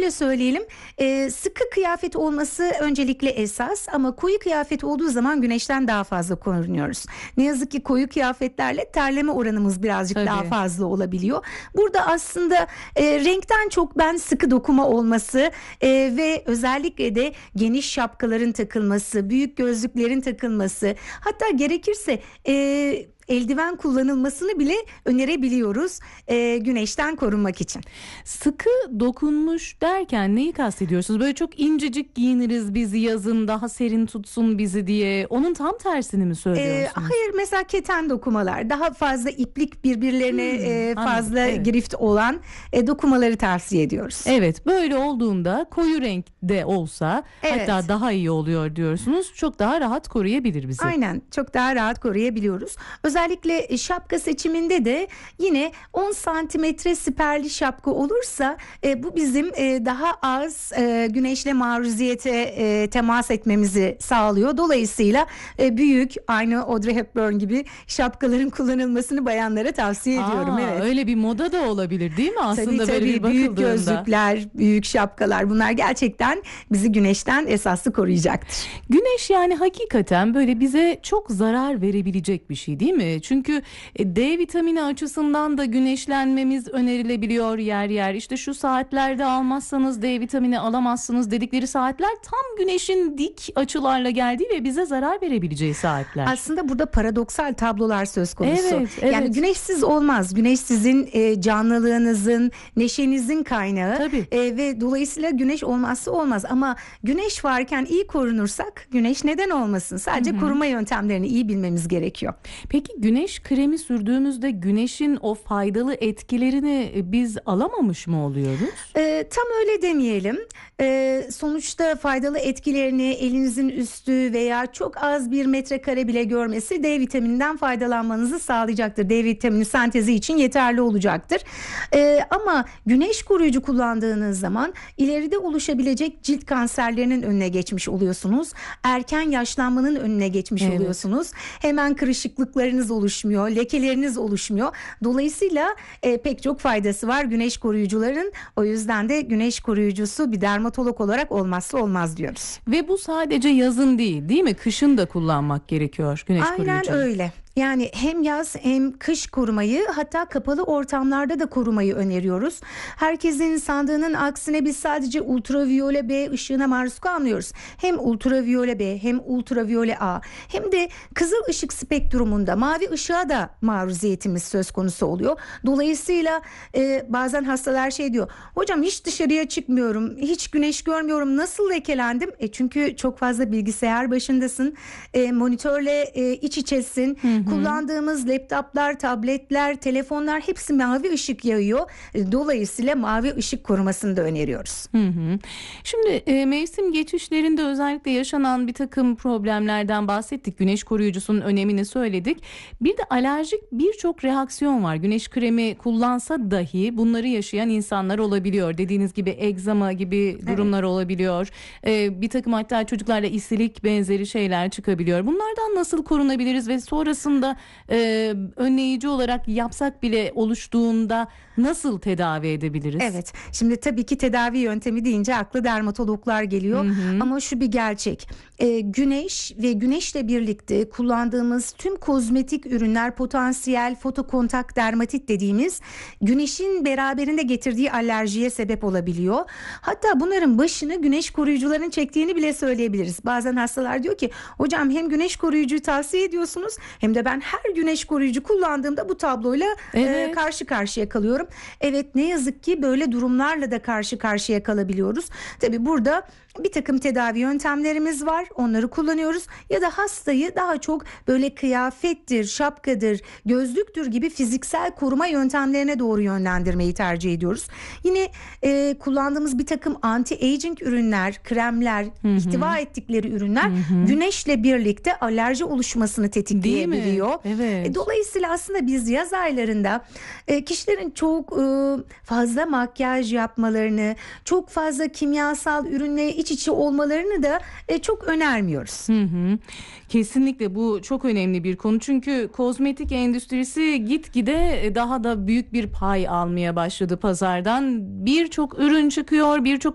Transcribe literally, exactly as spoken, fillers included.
şöyle söyleyelim, e, sıkı kıyafet olması öncelikle esas, ama koyu kıyafet olduğu zaman güneşten daha fazla korunuyoruz. Ne yazık ki koyu kıyafetlerle terleme oranımız birazcık Tabii. daha fazla olabiliyor. Burada aslında e, renkten çok ben sıkı dokuma olması e, ve özellikle de geniş şapkaların takılması, büyük gözlüklerin takılması, hatta gerekirse e, eldiven kullanılmasını bile önerebiliyoruz e, güneşten korunmak için. Sıkı dokunmuş derken neyi kastediyorsunuz? Böyle çok incecik giyiniriz biz yazın, daha serin tutsun bizi diye. Onun tam tersini mi söylüyorsunuz? E, hayır, mesela keten dokumalar, daha fazla iplik, birbirlerine Hmm, e, fazla anladım, evet. girift olan e, dokumaları tavsiye ediyoruz. Evet, böyle olduğunda koyu renkte olsa Evet. hatta daha iyi oluyor diyorsunuz. Çok daha rahat koruyabilir bizi. Aynen, çok daha rahat koruyabiliyoruz. Özellikle şapka seçiminde de yine on santimetre siperli şapka olursa e, bu bizim e, daha az e, güneşle maruziyete e, temas etmemizi sağlıyor. Dolayısıyla e, büyük, aynı Audrey Hepburn gibi şapkaların kullanılmasını bayanlara tavsiye ediyorum. Aa, Evet. öyle bir moda da olabilir değil mi aslında, Tabii böyle tabii, bir büyük bakıldığında? gözlükler, büyük şapkalar, bunlar gerçekten bizi güneşten esaslı koruyacaktır. Güneş yani hakikaten böyle bize çok zarar verebilecek bir şey değil mi? Çünkü e, D vitamini açısından da güneşlenmemiz önerilebiliyor yer yer. İşte şu saatlerde almazsanız D vitamini alamazsınız dedikleri saatler tam güneşin dik açılarla geldiği ve bize zarar verebileceği saatler. Aslında burada paradoksal tablolar söz konusu. Evet, evet. Yani güneşsiz olmaz. Güneş sizin e, canlılığınızın, neşenizin kaynağı. Tabii. E, ve dolayısıyla güneş olmazsa olmaz. Ama güneş varken iyi korunursak güneş neden olmasın? Sadece Hı hı. koruma yöntemlerini iyi bilmemiz gerekiyor. Peki güneş kremi sürdüğümüzde güneşin o faydalı etkilerini e, biz alamamış mı oluyoruz? E, tam öyle demeyelim. E, sonuçta faydalı etkilerini elinizin üstü veya çok az bir metrekare bile görmesi D vitamininden faydalanmanızı sağlayacaktır. D vitamini sentezi için yeterli olacaktır. E, ama güneş koruyucu kullandığınız zaman ileride oluşabilecek cilt kanserlerinin önüne geçmiş oluyorsunuz. Erken yaşlanmanın önüne geçmiş Evet. oluyorsunuz. Hemen kırışıklıklarınız oluşmuyor, lekeleriniz oluşmuyor. Dolayısıyla e, pek çok faydası var güneş koruyucuların. O yüzden de güneş koruyucusu bir dermatolog olarak olmazsa olmaz diyoruz. Ve bu sadece yazın değil, değil mi? Kışın da kullanmak gerekiyor güneş Aynen koruyucu. öyle. Yani hem yaz hem kış korumayı, hatta kapalı ortamlarda da korumayı öneriyoruz. Herkesin sandığının aksine biz sadece ultraviyole B ışığına maruz kalmıyoruz. Hem ultraviyole B hem ultraviyole A hem de kızıl ışık spektrumunda mavi ışığa da maruziyetimiz söz konusu oluyor. Dolayısıyla e, bazen hastalar şey diyor: hocam hiç dışarıya çıkmıyorum, hiç güneş görmüyorum, nasıl lekelendim? E çünkü çok fazla bilgisayar başındasın, e, monitörle e, iç içesin. Hı hı. Kullandığımız laptoplar, tabletler, telefonlar hepsi mavi ışık yayıyor. Dolayısıyla mavi ışık korumasını da öneriyoruz. Hı hı. Şimdi e, mevsim geçişlerinde özellikle yaşanan bir takım problemlerden bahsettik. Güneş koruyucusunun önemini söyledik. Bir de alerjik birçok reaksiyon var. Güneş kremi kullansa dahi bunları yaşayan insanlar olabiliyor. Dediğiniz gibi egzama gibi durumlar evet. olabiliyor. E, bir takım hatta çocuklarda isilik benzeri şeyler çıkabiliyor. Bunlardan nasıl korunabiliriz ve sonrasında e, önleyici olarak yapsak bile oluştuğunda nasıl tedavi edebiliriz? Evet. Şimdi tabii ki tedavi yöntemi deyince akla dermatologlar geliyor. Hı hı. Ama şu bir gerçek. E, güneş ve güneşle birlikte kullandığımız tüm kozmetik ürünler potansiyel fotokontak dermatit dediğimiz güneşin beraberinde getirdiği alerjiye sebep olabiliyor. Hatta bunların başını güneş koruyucuların çektiğini bile söyleyebiliriz. Bazen hastalar diyor ki hocam hem güneş koruyucuyu tavsiye ediyorsunuz hem de ben her güneş koruyucu kullandığımda bu tabloyla evet. e, karşı karşıya kalıyorum. Evet, ne yazık ki böyle durumlarla da karşı karşıya kalabiliyoruz. Tabii burada bir takım tedavi yöntemlerimiz var. Onları kullanıyoruz. Ya da hastayı daha çok böyle kıyafettir, şapkadır, gözlüktür gibi fiziksel koruma yöntemlerine doğru yönlendirmeyi tercih ediyoruz. Yine e, kullandığımız bir takım anti-aging ürünler, kremler, hı hı. ihtiva ettikleri ürünler hı hı. güneşle birlikte alerji oluşmasını tetikleyebiliyor. Evet. E, dolayısıyla aslında biz yaz aylarında e, kişilerin çok e, fazla makyaj yapmalarını, çok fazla kimyasal ürünle iç içe olmalarını da e, çok önermiyoruz. Hı hı. Kesinlikle bu çok önemli bir konu. Çünkü kozmetik endüstrisi gitgide daha da büyük bir pay almaya başladı pazardan. Birçok ürün çıkıyor, birçok